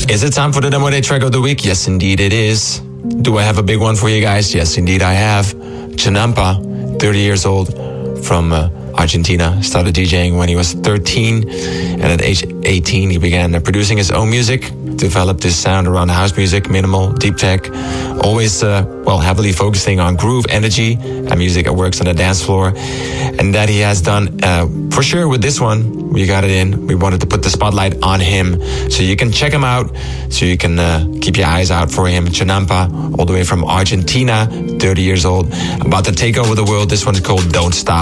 Is it time for the Demo Day track of the week? Yes, indeed it is. Do I have a big one for you guys? Yes, indeed I have. Chinampa, 30 years old, from Argentina. Started DJing when he was 13, and at age 18 he began producing his own music. Developed his sound around house music, minimal, deep tech, always heavily focusing on groove, energy, and music that works on the dance floor. And that he has done for sure with this one. We got it in. We wanted to put the spotlight on him, so you can check him out, so you can keep your eyes out for him. Chinampa, all the way from Argentina, 30 years old, about to take over the world. This one's called Don't Stop.